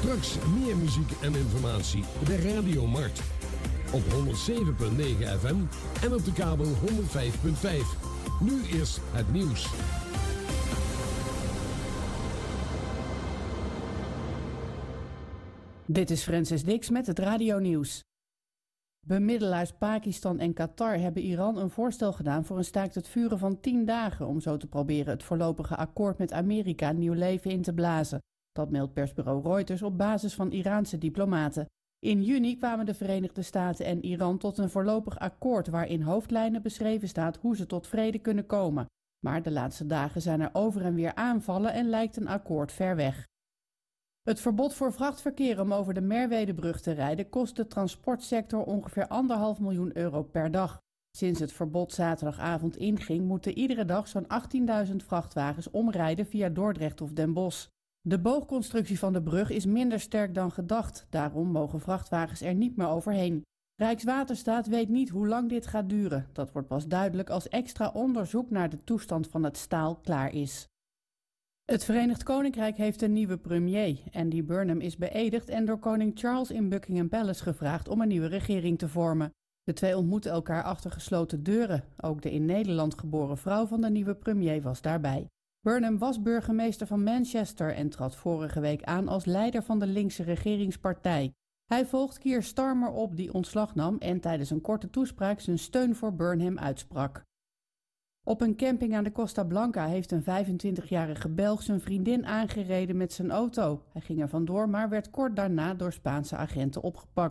Straks meer muziek en informatie bij Radio Mart. Op 107.9 FM en op de kabel 105.5. Nu is het nieuws. Dit is Francis Dix met het radionieuws. Bemiddelaars Pakistan en Qatar hebben Iran een voorstel gedaan voor een staakt het vuren van 10 dagen... om zo te proberen het voorlopige akkoord met Amerika nieuw leven in te blazen. Dat meldt persbureau Reuters op basis van Iraanse diplomaten. In juni kwamen de Verenigde Staten en Iran tot een voorlopig akkoord... waar in hoofdlijnen beschreven staat hoe ze tot vrede kunnen komen. Maar de laatste dagen zijn er over en weer aanvallen en lijkt een akkoord ver weg. Het verbod voor vrachtverkeer om over de Merwedebrug te rijden kost de transportsector ongeveer €1,5 miljoen per dag. Sinds het verbod zaterdagavond inging, moeten iedere dag zo'n 18.000 vrachtwagens omrijden via Dordrecht of Den Bosch. De boogconstructie van de brug is minder sterk dan gedacht, daarom mogen vrachtwagens er niet meer overheen. Rijkswaterstaat weet niet hoe lang dit gaat duren. Dat wordt pas duidelijk als extra onderzoek naar de toestand van het staal klaar is. Het Verenigd Koninkrijk heeft een nieuwe premier. Andy Burnham is beëdigd en door koning Charles in Buckingham Palace gevraagd om een nieuwe regering te vormen. De twee ontmoeten elkaar achter gesloten deuren. Ook de in Nederland geboren vrouw van de nieuwe premier was daarbij. Burnham was burgemeester van Manchester en trad vorige week aan als leider van de linkse regeringspartij. Hij volgt Keir Starmer op die ontslag nam en tijdens een korte toespraak zijn steun voor Burnham uitsprak. Op een camping aan de Costa Blanca heeft een 25-jarige Belg zijn vriendin aangereden met zijn auto. Hij ging er vandoor, maar werd kort daarna door Spaanse agenten opgepakt.